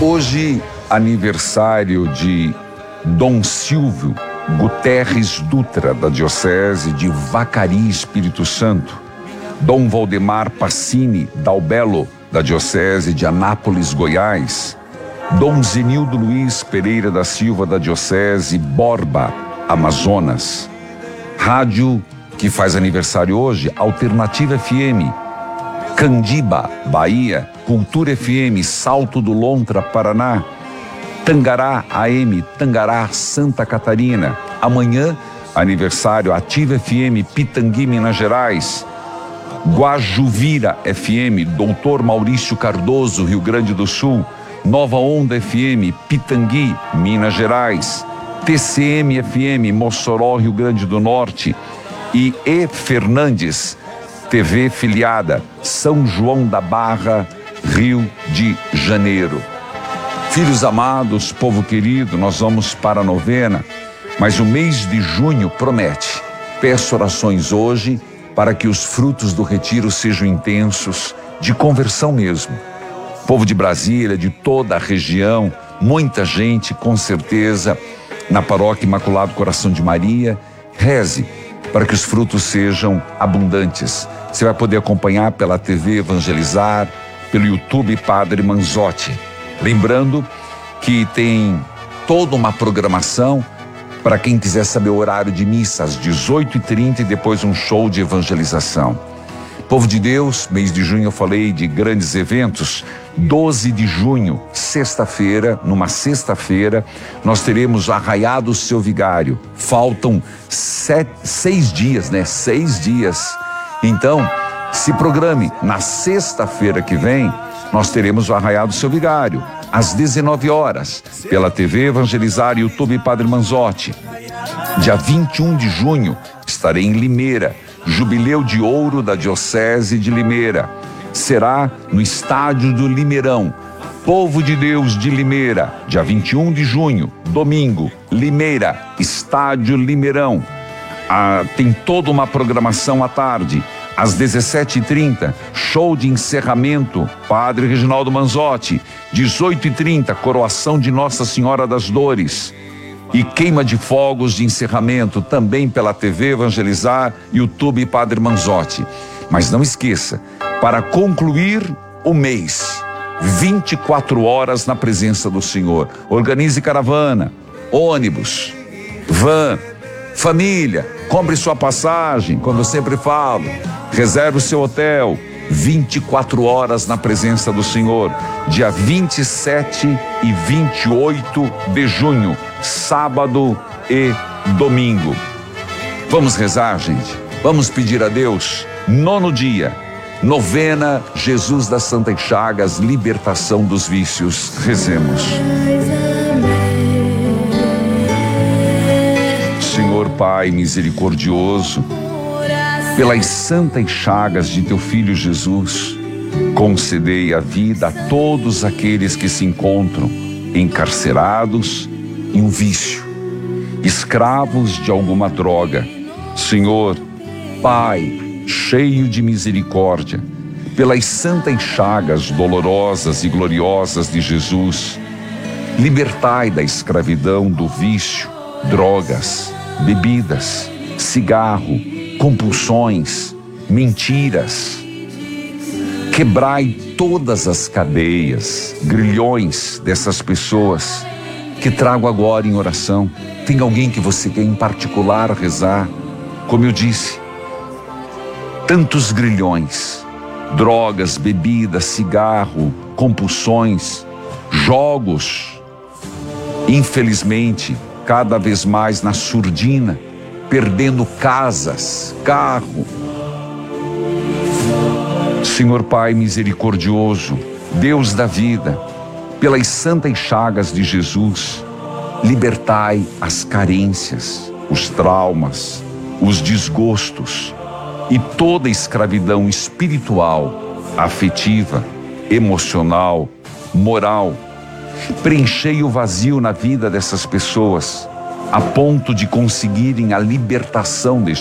Hoje, aniversário de Dom Silvio Guterres Dutra, da Diocese de Vacaria, Espírito Santo. Dom Valdemar Passini Dalbello, da Diocese de Anápolis, Goiás. Dom Zenildo Luiz Pereira da Silva, da Diocese Borba, Amazonas. Rádio que faz aniversário hoje, Alternativa FM, Candiba, Bahia. Cultura FM, Salto do Lontra, Paraná. Tangará AM, Tangará, Santa Catarina. Amanhã, aniversário Ativa FM, Pitangui, Minas Gerais. Guajuvira FM, Doutor Maurício Cardoso, Rio Grande do Sul. Nova Onda FM, Pitangui, Minas Gerais. TCM FM, Mossoró, Rio Grande do Norte. E Fernandes, TV filiada, São João da Barra, Rio de Janeiro. Filhos amados, povo querido, nós vamos para a novena, mas o mês de junho promete. Peço orações hoje para que os frutos do retiro sejam intensos, de conversão mesmo. Povo de Brasília, de toda a região, muita gente, com certeza, na Paróquia Imaculado Coração de Maria, reze para que os frutos sejam abundantes. Você vai poder acompanhar pela TV Evangelizar, pelo YouTube Padre Manzotti. Lembrando que tem toda uma programação para quem quiser saber o horário de missa, às 18h30 e depois um show de evangelização. Povo de Deus, mês de junho eu falei de grandes eventos. 12 de junho, sexta-feira, numa sexta-feira, nós teremos Arraiá do Seu Vigário. Faltam 6 dias, né? 6 dias. Então, se programe. Na sexta-feira que vem, nós teremos o Arraiá do Seu Vigário, às 19 horas, pela TV Evangelizar e YouTube Padre Manzotti. Dia 21 de junho, estarei em Limeira, Jubileu de Ouro da Diocese de Limeira. Será no Estádio do Limeirão. Povo de Deus de Limeira, dia 21 de junho, domingo, Limeira, Estádio Limeirão. Tem toda uma programação à tarde. Às 17h30, show de encerramento, Padre Reginaldo Manzotti. 18h30, coroação de Nossa Senhora das Dores. E queima de fogos de encerramento, também pela TV Evangelizar, YouTube Padre Manzotti. Mas não esqueça, para concluir o mês, 24 horas na presença do Senhor. Organize caravana, ônibus, van, família, compre sua passagem, como eu sempre falo, reserve o seu hotel, 24 horas na presença do Senhor, dia 27 e 28 de junho, sábado e domingo. Vamos rezar, gente? Vamos pedir a Deus, 9º dia, novena Jesus das Santas Chagas, libertação dos vícios. Rezemos. Senhor Pai misericordioso, pelas santas chagas de teu Filho Jesus, concedei a vida a todos aqueles que se encontram encarcerados em um vício, escravos de alguma droga. Senhor, Pai, cheio de misericórdia, pelas santas chagas dolorosas e gloriosas de Jesus, libertai da escravidão do vício, drogas, bebidas, cigarro, compulsões, mentiras. Quebrai todas as cadeias, grilhões dessas pessoas que trago agora em oração. Tem alguém que você quer em particular rezar? Como eu disse, tantos grilhões, drogas, bebidas, cigarro, compulsões, jogos, infelizmente, cada vez mais na surdina, perdendo casas, carro. Senhor Pai misericordioso, Deus da vida, pelas santas chagas de Jesus, libertai as carências, os traumas, os desgostos e toda escravidão espiritual, afetiva, emocional, moral. Preenchei o vazio na vida dessas pessoas, a ponto de conseguirem a libertação deste